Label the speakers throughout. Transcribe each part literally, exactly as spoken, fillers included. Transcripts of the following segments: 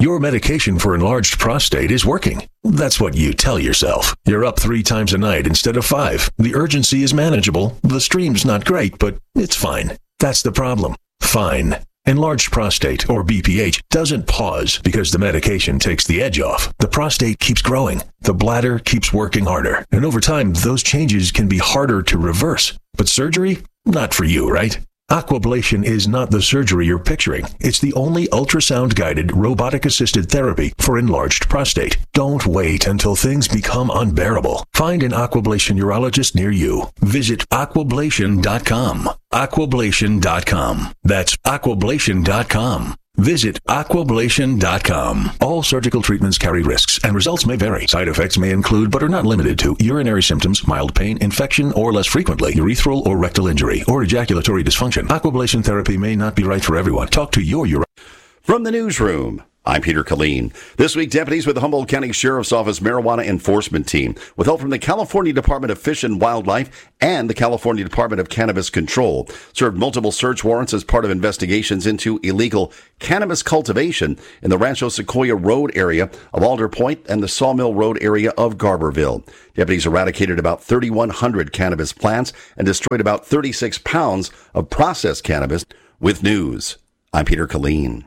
Speaker 1: Your medication for enlarged prostate is working. That's what you tell yourself. You're up three times a night instead of five. The urgency is manageable. The stream's not great, but it's fine. That's the problem. Fine. Enlarged prostate, or B P H, doesn't pause because the medication takes the edge off. The prostate keeps growing. The bladder keeps working harder. And over time, those changes can be harder to reverse. But surgery? Not for you, right? Aquablation is not the surgery you're picturing. It's the only ultrasound-guided, robotic-assisted therapy for enlarged prostate. Don't wait until things become unbearable. Find an Aquablation urologist near you. Visit aquablation dot com. aquablation dot com. That's aquablation dot com. Visit aquablation dot com. All surgical treatments carry risks, and results may vary. Side effects may include, but are not limited to, urinary symptoms, mild pain, infection, or less frequently, urethral or rectal injury, or ejaculatory dysfunction. Aquablation therapy may not be right for everyone. Talk to your urologist.
Speaker 2: From the newsroom, I'm Peter Killeen. This week, deputies with the Humboldt County Sheriff's Office Marijuana Enforcement Team, with help from the California Department of Fish and Wildlife and the California Department of Cannabis Control, served multiple search warrants as part of investigations into illegal cannabis cultivation in the Rancho Sequoia Road area of Alder Point and the Sawmill Road area of Garberville. Deputies eradicated about thirty-one hundred cannabis plants and destroyed about thirty-six pounds of processed cannabis. With news, I'm Peter Killeen.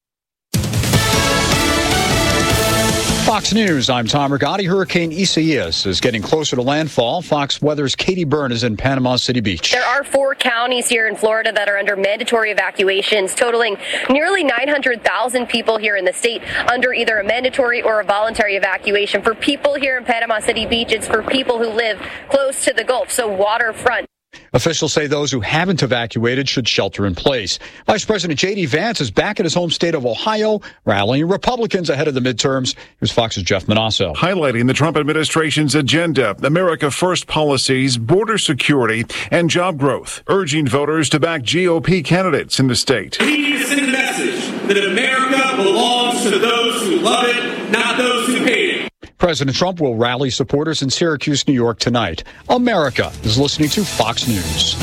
Speaker 3: Fox News, I'm Tom Rigotti. Hurricane Isaias is getting closer to landfall. Fox Weather's Katie Byrne is in Panama City Beach.
Speaker 4: There are four counties here in Florida that are under mandatory evacuations, totaling nearly nine hundred thousand people here in the state under either a mandatory or a voluntary evacuation. For people here in Panama City Beach, it's for people who live close to the Gulf, so waterfront.
Speaker 3: Officials say those who haven't evacuated should shelter in place. Vice President J D. Vance is back in his home state of Ohio, rallying Republicans ahead of the midterms. Here's Fox's Jeff Manasso.
Speaker 5: Highlighting the Trump administration's agenda, America First policies, border security, and job growth, urging voters to back G O P candidates in the state.
Speaker 6: We need to send a message that America belongs to those who love it, not those who hate it.
Speaker 3: President Trump will rally supporters in Syracuse, New York tonight. America is listening to Fox News.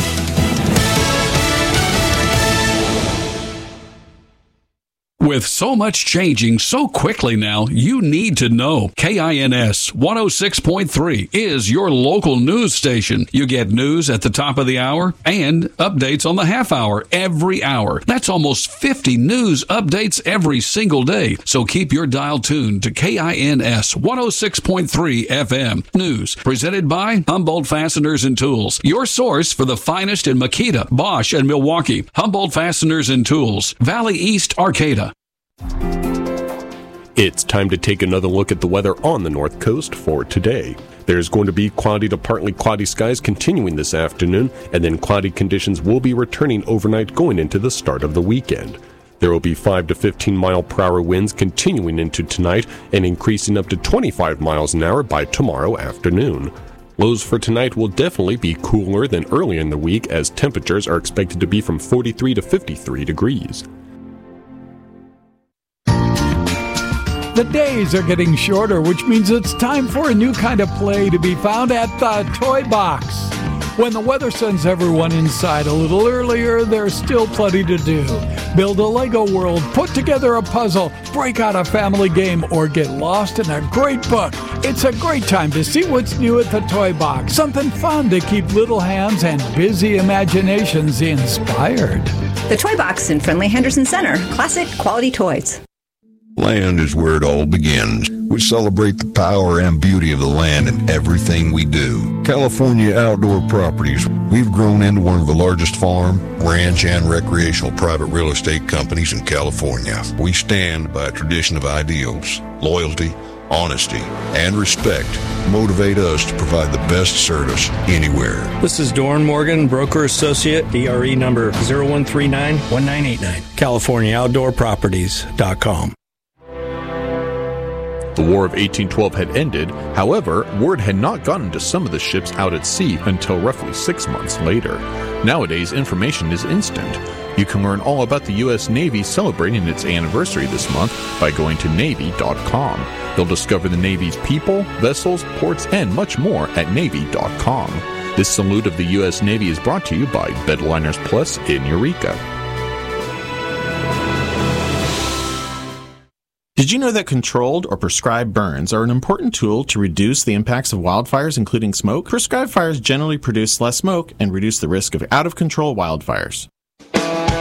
Speaker 7: With so much changing so quickly now, you need to know. K I N S one oh six point three is your local news station. You get news at the top of the hour and updates on the half hour every hour. That's almost fifty news updates every single day. So keep your dial tuned to K I N S one oh six point three F M. News presented by Humboldt Fasteners and Tools, your source for the finest in Makita, Bosch, and Milwaukee. Humboldt Fasteners and Tools, Valley East, Arcata.
Speaker 8: It's time to take another look at the weather on the North Coast for today. There's going to be cloudy to partly cloudy skies continuing this afternoon, and then cloudy conditions will be returning overnight going into the start of the weekend. There will be five to fifteen mile per hour winds continuing into tonight and increasing up to twenty-five miles an hour by tomorrow afternoon. Lows for tonight will definitely be cooler than earlier in the week, as temperatures are expected to be from forty-three to fifty-three degrees.
Speaker 9: The days are getting shorter, which means it's time for a new kind of play to be found at the Toy Box. When the weather sends everyone inside a little earlier, there's still plenty to do. Build a Lego world, put together a puzzle, break out a family game, or get lost in a great book. It's a great time to see what's new at the Toy Box. Something fun to keep little hands and busy imaginations inspired.
Speaker 10: The Toy Box in Friendly Henderson Center. Classic quality toys.
Speaker 11: Land is where it all begins. We celebrate the power and beauty of the land in everything we do. California Outdoor Properties. We've grown into one of the largest farm, ranch, and recreational private real estate companies in California. We stand by a tradition of ideals, loyalty, honesty, and respect motivate us to provide the best service anywhere.
Speaker 12: This is Doran Morgan, broker associate, D R E number zero one three nine one nine eight nine, California Outdoor Properties dot com.
Speaker 8: The War of eighteen twelve had ended. However, word had not gotten to some of the ships out at sea until roughly six months later. Nowadays, information is instant. You can learn all about the U S Navy celebrating its anniversary this month by going to Navy dot com. You'll discover the Navy's people, vessels, ports, and much more at Navy dot com. This salute of the U S Navy is brought to you by Bedliners Plus in Eureka.
Speaker 13: Did you know that controlled or prescribed burns are an important tool to reduce the impacts of wildfires, including smoke? Prescribed fires generally produce less smoke and reduce the risk of out-of-control wildfires.